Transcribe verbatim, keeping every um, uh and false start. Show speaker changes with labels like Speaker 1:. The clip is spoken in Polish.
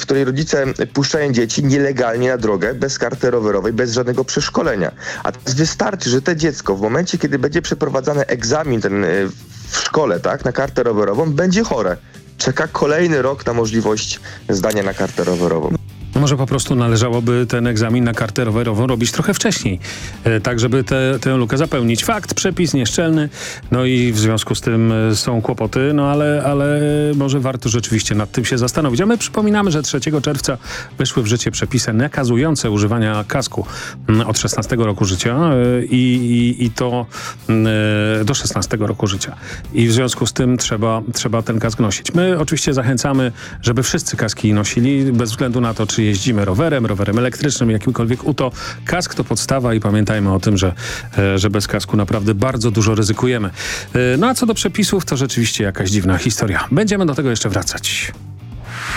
Speaker 1: której rodzice puszczają dzieci nielegalnie na drogę, bez karty rowerowej, bez żadnego przeszkolenia. A teraz wystarczy, że to dziecko w momencie, kiedy będzie przeprowadzany egzamin ten y, w szkole, tak, na kartę rowerową, będzie chore. Czeka kolejny rok na możliwość zdania na kartę rowerową.
Speaker 2: Może po prostu należałoby ten egzamin na kartę rowerową robić trochę wcześniej, e, tak żeby te, tę lukę zapełnić. Fakt, przepis nieszczelny, no i w związku z tym e, są kłopoty, no ale, ale może warto rzeczywiście nad tym się zastanowić. A my przypominamy, że trzeciego czerwca weszły w życie przepisy nakazujące używania kasku m, od szesnastego roku życia e, i, i, i to e, do szesnastego roku życia. I w związku z tym trzeba, trzeba ten kask nosić. My oczywiście zachęcamy, żeby wszyscy kaski nosili, bez względu na to, czy jeździmy rowerem, rowerem elektrycznym, jakimkolwiek U T O. Kask to podstawa i pamiętajmy o tym, że, że bez kasku naprawdę bardzo dużo ryzykujemy. No a co do przepisów, to rzeczywiście jakaś dziwna historia. Będziemy do tego jeszcze wracać.